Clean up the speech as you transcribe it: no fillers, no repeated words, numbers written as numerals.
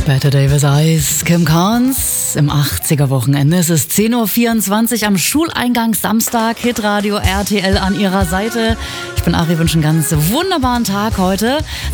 Bette Davis Eyes, Kim Carnes im 80er-Wochenende. Es ist 10.24 Uhr am Schuleingangssamstag. Hitradio RTL an ihrer Seite. Ich bin Ari, wünsche einen ganz wunderbaren Tag heute.